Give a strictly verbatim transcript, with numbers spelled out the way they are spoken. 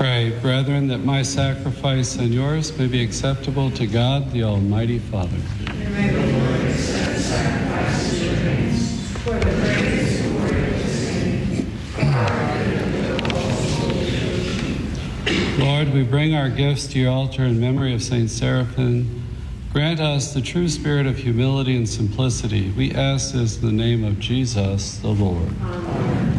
Pray, brethren, that my sacrifice and yours may be acceptable to God, the Almighty Father. May the Lord accept sacrifice and your hands for the praise and glory of his name. Lord, we bring our gifts to your altar in memory of Saint Seraphim. Grant us the true spirit of humility and simplicity. We ask this in the name of Jesus, the Lord. Amen.